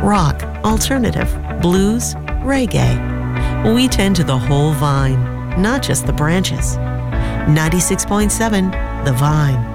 rock, alternative, blues, reggae. We tend to the whole vine, not just the branches. 96.7 The Vine.